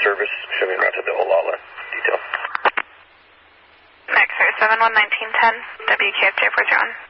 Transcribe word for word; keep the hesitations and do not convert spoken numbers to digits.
service, show me around to the Olalla detail. X-ray seven one nineteen ten, W K F J four zero one.